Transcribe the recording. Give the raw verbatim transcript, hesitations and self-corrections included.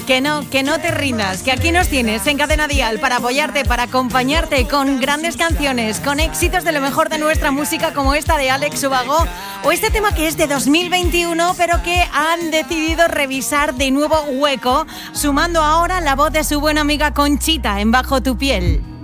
Que no, que no te rindas, que aquí nos tienes en Cadena Dial para apoyarte, para acompañarte con grandes canciones, con éxitos de lo mejor de nuestra música como esta de Alex Ubago o este tema que es de dos mil veintiuno pero que han decidido revisar de nuevo Hueco, sumando ahora la voz de su buena amiga Conchita en Bajo tu piel.